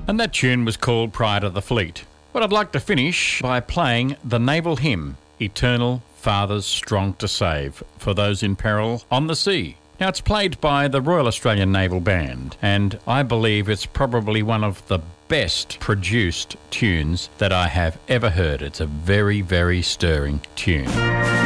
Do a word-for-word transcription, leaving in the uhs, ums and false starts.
And that tune was called Pride of the Fleet. But I'd like to finish by playing the naval hymn, Eternal Fathers Strong to Save, for those in peril on the sea. Now, it's played by the Royal Australian Naval Band, and I believe it's probably one of the best produced tunes that I have ever heard. It's a very, very stirring tune.